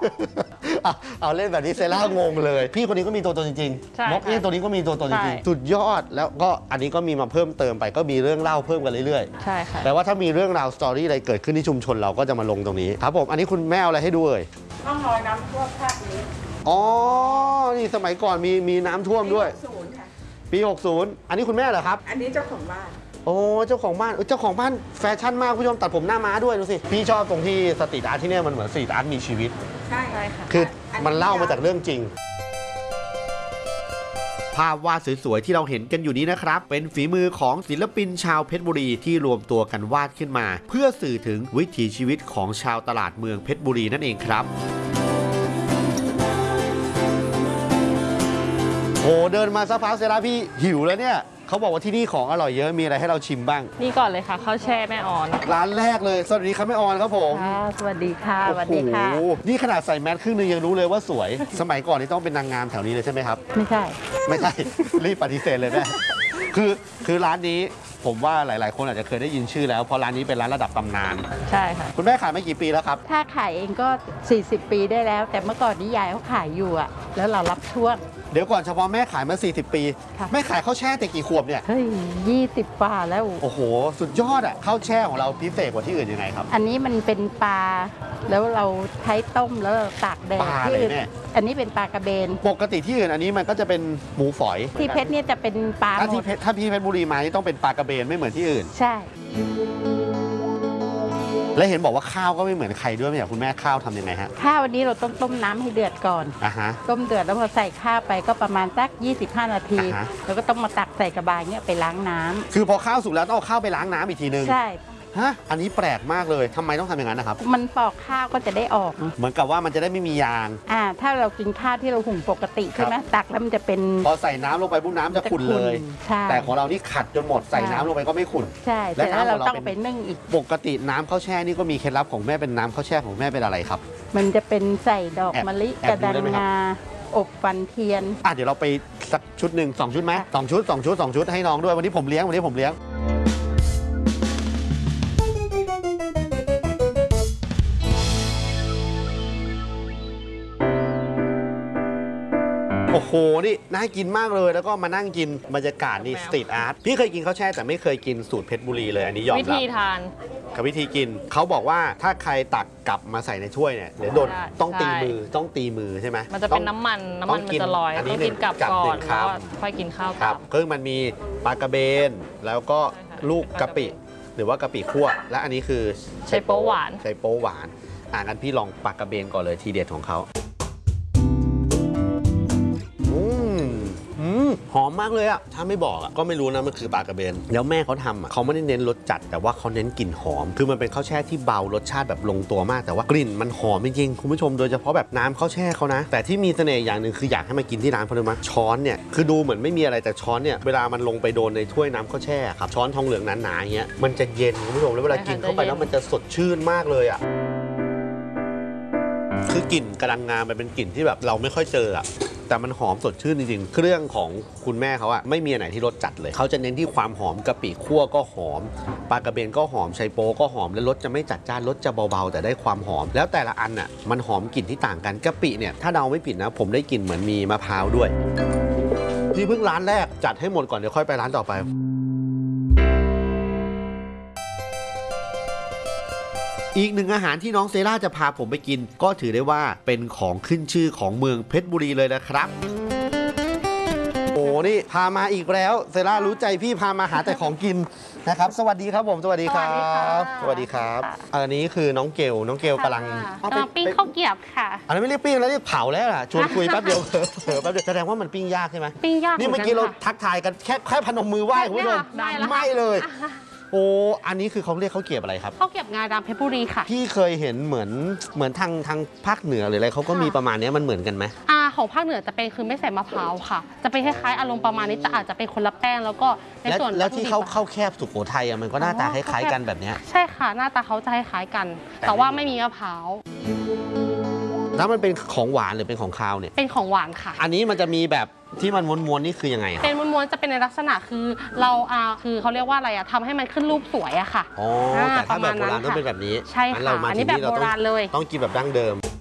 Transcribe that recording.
เอาเล่นแบบนี้เซล่างงเลยพี่คนนี้ก็มีตัวตนจริงๆนกนี่ตัวนี้ก็มีตัวตนจริงๆสุดยอดแล้วก็อันนี้ก็มีมาเพิ่มเติมไปก็มีเรื่องเล่าเพิ่มกันเรื่อยๆใช่ค่ะแต่ว่าถ้ามีเรื่องราวสตอรี่อะไรเกิดขึ้นที่ชุมชนเราก็จะมาลงตรงนี้ครับผมอันนี้คุณแม่เอาอะไรให้ดูเอ่ยร่องรอยน้ำท่วมภาคนี้อ๋อนี่สมัยก่อนมีน้ำท่วมด้วยปี 60อันนี้คุณแม่เหรอครับอันนี้เจ้าของบ้านโอ้เจ้าของบ้านแฟชั่นมากคุณผู้ชมตัดผมหน้าม้าด้วยดูสิพี่ชอบตรงที่สตรีทอาร์ตที่นี่มันเหมือนสตรีทอาร์ตมีชีวิตใช่ค่ะคือมันเล่ามาจากเรื่องจริงภาพวาดสวยๆที่เราเห็นกันอยู่นี้นะครับเป็นฝีมือของศิลปินชาวเพชรบุรีที่รวมตัวกันวาดขึ้นมาเพื่อสื่อถึงวิถีชีวิตของชาวตลาดเมืองเพชรบุรีนั่นเองครับโอ้เดินมาสักพักเซราพี่หิวแล้วเนี่ยเขาบอกว่าที่นี่ของอร่อยเยอะมีอะไรให้เราชิมบ้างนี่ก่อนเลยค่ะข้าวแช่แม่ออนร้านแรกเลยสวัสดีครับแม่ออนครับผมสวัสดีค่ะสวัสดีค่ะนี่ขนาดใส่แมสครึ่งนึงยังรู้เลยว่าสวยสมัยก่อนนี่ต้องเป็นนางงามแถวนี้เลยใช่ไหมครับไม่ใช่รีบปฏิเสธเลยแม่คือร้านนี้ผมว่าหลายๆคนอาจจะเคยได้ยินชื่อแล้วเพราะร้านนี้เป็นร้านระดับตำนานใช่ค่ะคุณแม่ขายมากี่ปีแล้วครับถ้าขายเองก็40 ปีได้แล้วแต่เมื่อก่อนนี้ยายเขาขายอยู่อะแล้วเรารับช่วงเดี๋ยวก่อนเฉพาะแม่ขายมา40 ปีแม่ขายข้าวแช่แต่กี่ขวบเนี่ยเฮ้ย20 กว่าแล้วโอ้โหสุดยอดอะข้าวแช่ของเราพิเศษกว่าที่อื่นยังไงครับอันนี้มันเป็นปลาแล้วเราใช้ต้มแล้วตากแดดที่อื่นอันนี้เป็นปลากระเบนปกติที่อื่นอันนี้มันก็จะเป็นหมูฝอยที่เพชรเนี่ยจะเป็นปลาถ้าพี่เพชรบุรีมานี่ต้องเป็นปลากระเบนไม่เหมือนที่อื่นใช่และเห็นบอกว่าข้าวก็ไม่เหมือนใครด้วยไหมคุณแม่ข้าวทำยังไงฮะข้าววันนี้เราต้องต้มน้ำให้เดือดก่อนต้มเดือดแล้วพอใส่ข้าวไปก็ประมาณสัก25 นาทีแล้วก็ต้องมาตักใส่กระบายเนี่ยไปล้างน้ำคือพอข้าวสุกแล้วต้องเอาข้าวไปล้างน้ำอีกทีนึงใช่ฮะอันนี้แปลกมากเลยทำไมต้องทำอย่างนั้นนะครับมันปอกข้าวก็จะได้ออกเหมือนกับว่ามันจะได้ไม่มียางถ้าเรากินข้าวที่เราหุงปกติใช่ไหมตักแล้วมันจะเป็นพอใส่น้ำลงไปปุ๊บน้ำจะขุ่นเลยแต่ของเรานี่ขัดจนหมดใส่น้ำลงไปก็ไม่ขุ่นใช่แล้วเราต้องไปนึ่งอีกปกติน้ำข้าวแช่นี่ก็มีเคล็ดลับของแม่เป็นน้ำข้าวแช่ของแม่เป็นอะไรครับมันจะเป็นใส่ดอกมะลิกระดังงาอบฟันเทียนเดี๋ยวเราไปสักชุดหนึ่ง2 ชุดไหม2 ชุดให้น้องด้วยวันนี้ผมเลี้ยงโอ้โหนี่น่ากินมากเลยแล้วก็มานั่งกินบรรยากาศนี่สตรีทอาร์ตพี่เคยกินข้าวแช่แต่ไม่เคยกินสูตรเพชรบุรีเลยอันนี้ยอมรับวิธีทานกับวิธีกินเขาบอกว่าถ้าใครตักกลับมาใส่ในถ้วยเนี่ยเดี๋ยวโดนต้องตีมือใช่ไหมมันจะเป็นน้ำมันมันจะลอยต้องกินกลับก่อนแล้วค่อยกินข้าวครับก็มันมีปลากระเบนแล้วก็ลูกกะปิหรือว่ากะปิคั่วและอันนี้คือไชโป๊หวานงั้นพี่ลองปลากระเบนก่อนเลยทีเด็ดของเขาหอมมากเลยอะถ้าไม่บอกอะก็ไม่รู้นะมันคือปลากระเบนแล้วแม่เขาทำอะเขาไม่ได้เน้นรสจัดแต่ว่าเขาเน้นกลิ่นหอมคือมันเป็นข้าวแช่ที่เบารสชาติแบบลงตัวมากแต่ว่ากลิ่นมันหอมจริงๆคุณผู้ชมโดยเฉพาะแบบน้ำข้าวแช่เขานะแต่ที่มีเสน่ห์อย่างหนึ่งคืออยากให้มากินที่ร้านเพราะอะไรมั้ยช้อนเนี่ยคือดูเหมือนไม่มีอะไรแต่ช้อนเนี่ยเวลามันลงไปโดนในถ้วยน้ำข้าวแช่ครับช้อนทองเหลืองหนาๆอย่างเงี้ยมันจะเย็นคุณผู้ชมแล้วเวลากินเข้าไปแล้วมันจะสดชื่นมากเลยอะคือกลิ่นกระดังงามันเป็นกลิ่นที่แบบเราไม่ค่อยเจออะแต่มันหอมสดชื่นจริงๆเครื่องของคุณแม่เขาอะไม่มีไหนที่รสจัดเลยเขาจะเน้นที่ความหอมกะปิคั่วก็หอมปลากระเบนก็หอมไชโป๊ก็หอมและรสจะไม่จัดจ้านรสจะเบาๆแต่ได้ความหอมแล้วแต่ละอันอะมันหอมกลิ่นที่ต่างกันกะปิเนี่ยถ้าเดาไม่ผิดนะผมได้กลิ่นเหมือนมีมะพร้าวด้วยนี่เพิ่งร้านแรกจัดให้หมดก่อนเดี๋ยวค่อยไปร้านต่อไปอีกหนึ่งอาหารที่น้องเซล่าจะพาผมไปกินก็ถือได้ว่าเป็นของขึ้นชื่อของเมืองเพชรบุรีเลยนะครับโอ้นี่พามาอีกแล้วเซล่ารู้ใจพี่พามาหาแต่ของกินนะครับสวัสดีครับผมสวัสดีครับอันนี้คือน้องเกลกำลังปิ้งข้าวเกี๊ยวค่ะอันนี้ไม่เรียกปิ้งแล้วเรียกเผาแล้วล่ะชวนคุยแป๊บเดียวแป๊บเดียวแสดงว่ามันปิ้งยากใช่ไหมปิ้งยากนี่เมื่อกี้เราทักทายกันแค่พนมมือไหว้คุณผู้ชมไม่เลยโอ้อันนี้คือเขาเรียกข้าวเกรียบอะไรครับข้าวเกรียบงาดำเพชรบุรีค่ะพี่เคยเห็นเหมือนทางภาคเหนือหรืออะไรเขาก็มีประมาณนี้มันเหมือนกันไหมของภาคเหนือจะเป็นคือไม่ใส่มะพร้าวค่ะจะเป็นคล้ายๆอารมณ์ประมาณนี้แต่อาจจะเป็นคนละแป้งแล้วก็ในส่วนแล้วที่เข้าแคบสุโขทัยมันก็หน้าตาคล้ายๆกันแบบนี้ใช่ค่ะหน้าตาเขาจะคล้ายๆกันแต่ว่าไม่มีมะพร้าวแล้วมันเป็นของหวานหรือเป็นของคาวเนี่ยเป็นของหวานค่ะอันนี้มันจะมีแบบที่มันม้วนๆนี่คือยังไงเป็นม้วนๆจะเป็นในลักษณะคือเราคือเขาเรียกว่าอะไรทำให้มันขึ้นรูปสวยอะค่ะแต่ถ้าแบบโบราณต้องเป็นแบบนี้ใช่ค่ะอันนี้แบบโบราณเลยต้องกินแบบดั้งเดิม